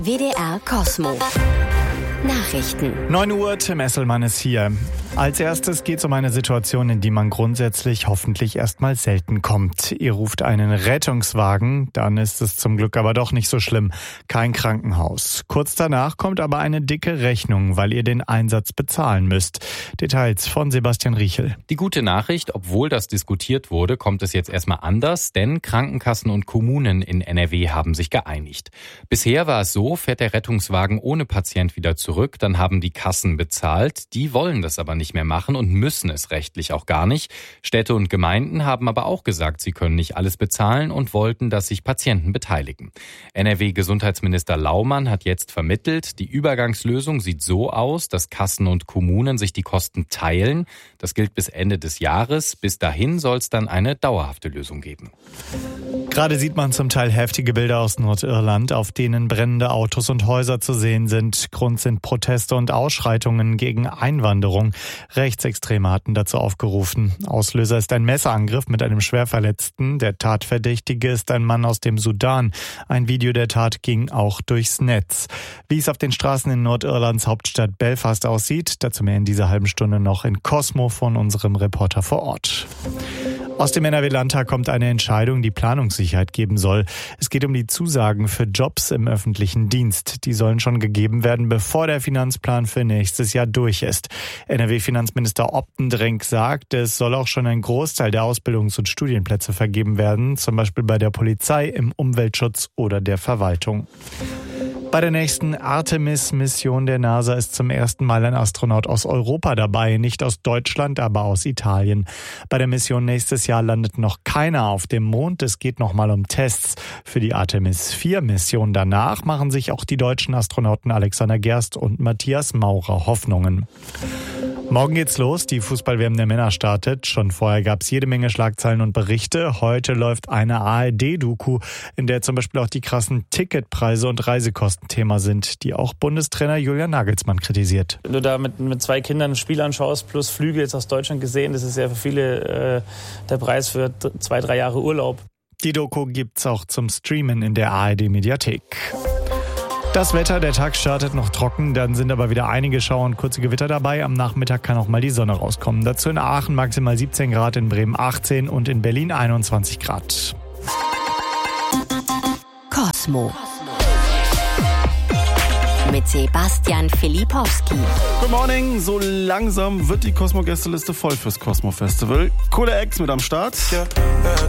WDR Cosmo. Nachrichten. 9 Uhr, Tim Esselmann ist hier. Als erstes geht es um eine Situation, in die man grundsätzlich hoffentlich erstmal selten kommt. Ihr ruft einen Rettungswagen, dann ist es zum Glück aber doch nicht so schlimm. Kein Krankenhaus. Kurz danach kommt aber eine dicke Rechnung, weil ihr den Einsatz bezahlen müsst. Details von Sebastian Riechel. Die gute Nachricht, obwohl das diskutiert wurde, kommt es jetzt erstmal anders, denn Krankenkassen und Kommunen in NRW haben sich geeinigt. Bisher war es so, fährt der Rettungswagen ohne Patient wieder zurück, dann haben die Kassen bezahlt. Die wollen das aber nicht mehr machen und müssen es rechtlich auch gar nicht. Städte und Gemeinden haben aber auch gesagt, sie können nicht alles bezahlen und wollten, dass sich Patienten beteiligen. NRW-Gesundheitsminister Laumann hat jetzt vermittelt, die Übergangslösung sieht so aus, dass Kassen und Kommunen sich die Kosten teilen. Das gilt bis Ende des Jahres. Bis dahin soll es dann eine dauerhafte Lösung geben. Gerade sieht man zum Teil heftige Bilder aus Nordirland, auf denen brennende Autos und Häuser zu sehen sind. Grund sind Proteste und Ausschreitungen gegen Einwanderung. Rechtsextreme hatten dazu aufgerufen. Auslöser ist ein Messerangriff mit einem Schwerverletzten. Der Tatverdächtige ist ein Mann aus dem Sudan. Ein Video der Tat ging auch durchs Netz. Wie es auf den Straßen in Nordirlands Hauptstadt Belfast aussieht, dazu mehr in dieser halben Stunde noch in Cosmo von unserem Reporter vor Ort. Aus dem NRW-Landtag kommt eine Entscheidung, die Planungssicherheit geben soll. Es geht um die Zusagen für Jobs im öffentlichen Dienst. Die sollen schon gegeben werden, bevor der Finanzplan für nächstes Jahr durch ist. NRW-Finanzminister Optendrenk sagt, es soll auch schon ein Großteil der Ausbildungs- und Studienplätze vergeben werden, zum Beispiel bei der Polizei, im Umweltschutz oder der Verwaltung. Bei der nächsten Artemis-Mission der NASA ist zum ersten Mal ein Astronaut aus Europa dabei, nicht aus Deutschland, aber aus Italien. Bei der Mission nächstes Jahr landet noch keiner auf dem Mond. Es geht nochmal um Tests. Für die Artemis-4-Mission danach machen sich auch die deutschen Astronauten Alexander Gerst und Matthias Maurer Hoffnungen. Morgen geht's los, die Fußball-WM der Männer startet. Schon vorher gab's jede Menge Schlagzeilen und Berichte. Heute läuft eine ARD-Doku, in der zum Beispiel auch die krassen Ticketpreise und Reisekosten Thema sind, die auch Bundestrainer Julian Nagelsmann kritisiert. Wenn du da mit 2 Kindern ein Spiel anschaust, plus Flüge jetzt aus Deutschland gesehen, das ist ja für viele der Preis für 2-3 Jahre Urlaub. Die Doku gibt's auch zum Streamen in der ARD-Mediathek. Das Wetter, der Tag startet noch trocken, dann sind aber wieder einige Schauer und kurze Gewitter dabei. Am Nachmittag kann auch mal die Sonne rauskommen. Dazu in Aachen maximal 17 Grad, in Bremen 18 und in Berlin 21 Grad. Cosmo. Mit Sebastian Filipowski. Good morning, so langsam wird die Cosmo-Gästeliste voll fürs Cosmo-Festival. Coole Acts mit am Start.